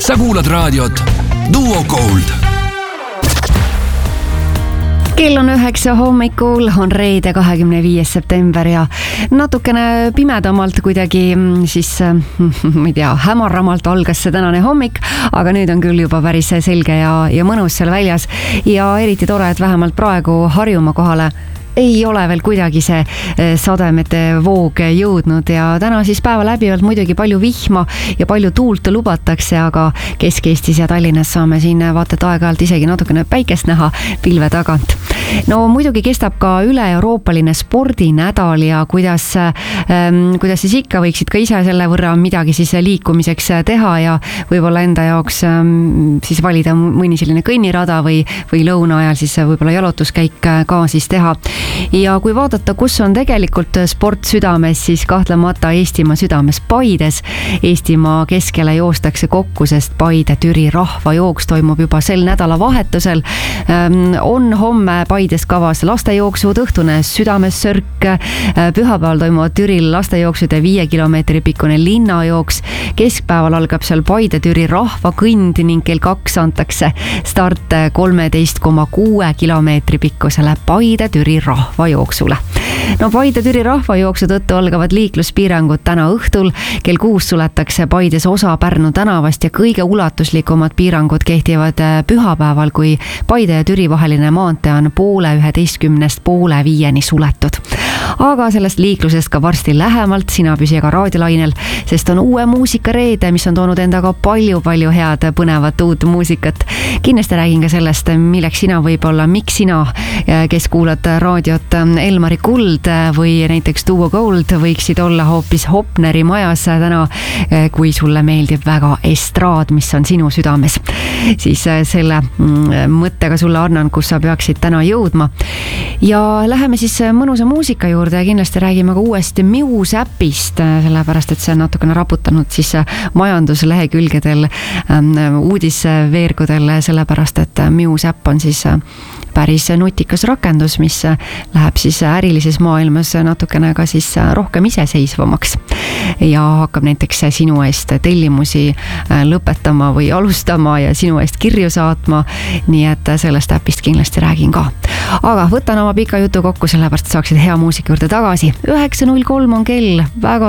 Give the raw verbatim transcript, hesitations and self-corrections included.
Sa kuulad raadiot Duo Gold. Kell on üheksa hommikul, on reede kahekümne viies september ja natukene pimedamalt kuidagi siis, ma ei tea, hämaramalt algas see tänane hommik, aga nüüd on küll juba päris selge ja, ja mõnus seal väljas ja eriti tore, et vähemalt praegu Harjumaa kohale ei ole veel kuidagi see sademete voog jõudnud ja täna siis päeva läbivalt muidugi palju vihma ja palju tuult lubatakse, aga Kesk-Eestis ja Tallinnas saame siin vaata et aeg-ajalt isegi natukene päikest näha pilve tagant. No muidugi kestab ka üle-euroopaline spordinädal ja kuidas, ähm, kuidas siis ikka võiksid ka ise selle võrra midagi siis liikumiseks teha ja võib-olla enda jaoks ähm, siis valida mõni selline kõnnirada või, või lõuna ajal siis võib-olla jalutuskäik ka siis teha. Ja kui vaadata, kus on tegelikult sport südames, siis kahtlemata Eestimaa südames Paides. Eestimaa keskele joostakse kokku, sest Paide-Türi rahvajooks toimub juba sel nädala vahetusel. On homme Paides kavas lastejooksud, õhtune südamessörk. Pühapäeval toimuvad Türil lastejooksude viie kilomeetri pikkune linnajooks. Keskpäeval algab seal Paide-Türi rahvakõnd ning kell kaks antakse start kolmeteist koma kuue kilomeetri pikkusele Paide-Türi rahvajooksule. No Paide-Türi rahvajooksu tõttu algavad liikluspiirangud täna õhtul. Kell kuus suletakse Paides osa Pärnu tänavast ja kõige ulatuslikumad piirangud kehtivad pühapäeval, kui Paide ja Türi vaheline maantee on poole üheteistkümnest poole viieni suletud. Aga sellest liiklusest ka varsti lähemalt, sina püsi aga raadiolainel, sest on uue muusikareede, mis on toonud endaga palju-palju head põnevat uut muusikat. Kindlasti räägin ka sellest, milleks sina võib-olla, miks sina, kes kuulad raadiot Elmari Kuld või näiteks Duo Gold, võiksid olla hoopis Hopneri majas täna, kui sulle meeldib väga estraad, mis on sinu südames. Siis selle mõttega sulle annan, kus sa peaksid täna jõudma. Ja läheme siis mõnusa muusika juurde ja kindlasti räägime ka uuesti Muse äpist, sellepärast et see on natukene raputanud siis majanduslehekülgedel, uudisveergudel, sellepärast et Muse äpp on siis päris nutikas rakendus, mis läheb siis ärilises maailmas natukene ka siis rohkem iseseisvamaks ja hakkab näiteks sinu eest tellimusi lõpetama või alustama ja sinu eest kirju saatma, nii et sellest äpist kindlasti räägin ka. Aga võtan oma pika jutu kokku, sellepärast saaksid hea muusika juurde tagasi. üheksa null kolm on kell, väga